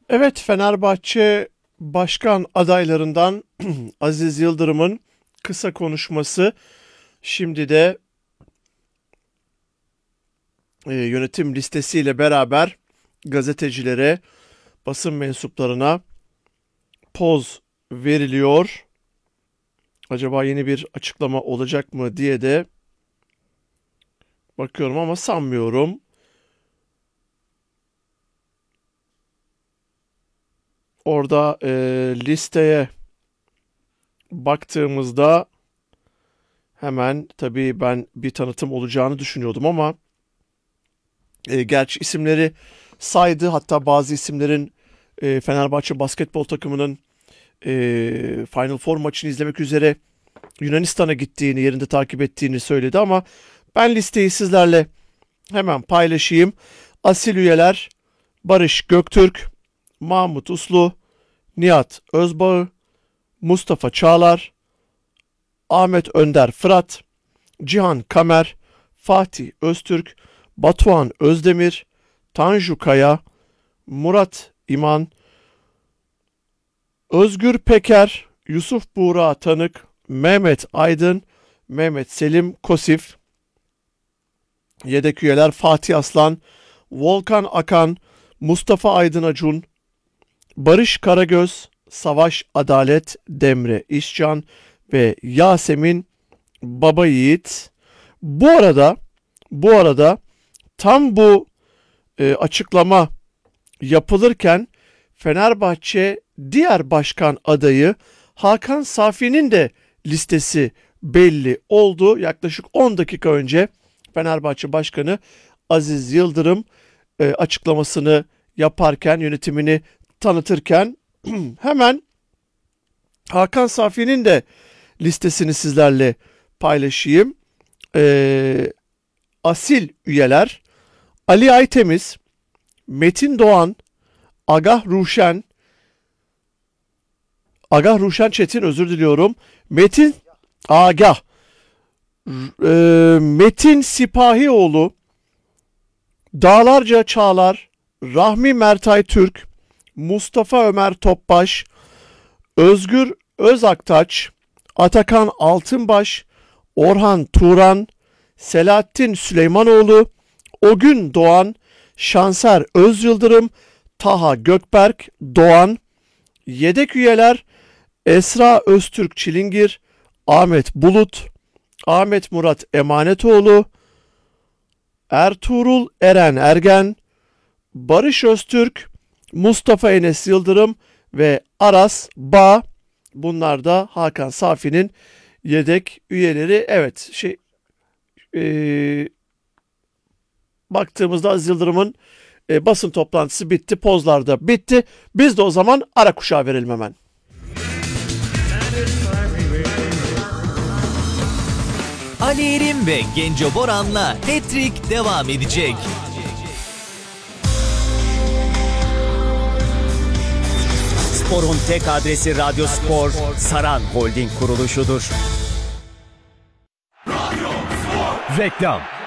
Evet, Fenerbahçe başkan adaylarından Aziz Yıldırım'ın kısa konuşması şimdi de yönetim listesiyle beraber gazetecilere, basın mensuplarına poz veriliyor. Acaba yeni bir açıklama olacak mı diye de bakıyorum ama sanmıyorum. Orada listeye baktığımızda hemen tabii ben bir tanıtım olacağını düşünüyordum ama gerçi isimleri saydı. Hatta bazı isimlerin Fenerbahçe basketbol takımının Final Four maçını izlemek üzere Yunanistan'a gittiğini, yerinde takip ettiğini söyledi ama ben listeyi sizlerle hemen paylaşayım. Asil üyeler: Barış Göktürk, Mahmut Uslu, Nihat Özbağ, Mustafa Çağlar, Ahmet Önder Fırat, Cihan Kamer, Fatih Öztürk, Batuhan Özdemir, Tanju Kaya, Murat İman, Özgür Peker, Yusuf Buğra Tanık, Mehmet Aydın, Mehmet Selim Kosif. Yedek üyeler: Fatih Aslan, Volkan Akan, Mustafa Aydın Acun, Barış Karagöz, Savaş Adalet Demre İşcan ve Yasemin Babayiğit. Bu arada tam bu açıklama yapılırken Fenerbahçe diğer başkan adayı Hakan Safi'nin de listesi belli oldu. Yaklaşık 10 dakika önce Fenerbahçe Başkanı Aziz Yıldırım açıklamasını yaparken, yönetimini tanıtırken hemen Hakan Safi'nin de listesini sizlerle paylaşayım. Asil üyeler: Ali Aytemiz, Metin Doğan, Agah Ruşen Çetin, özür diliyorum. Metin Sipahioğlu, Dağlarca Çağlar, Rahmi Mertay Türk, Mustafa Ömer Topbaş, Özgür Özaktaç, Atakan Altınbaş, Orhan Turan, Selahattin Süleymanoğlu, Ogün Doğan, Şanser Özyıldırım, Taha Gökberk Doğan. Yedek üyeler: Esra Öztürk Çilingir, Ahmet Bulut, Ahmet Murat Emanetoğlu, Ertuğrul Eren Ergen, Barış Öztürk, Mustafa Enes Yıldırım ve Aras Bağ. Bunlar da Hakan Safi'nin yedek üyeleri. Evet, baktığımızda Aziz Yıldırım'ın basın toplantısı bitti, pozlar da bitti. Biz de o zaman ara kuşağı verelim hemen. Ali Erim ve Genco Boran'la Hat-Trick devam edecek. Spor'un tek adresi Radyo Spor, Saran Holding kuruluşudur. Reklam.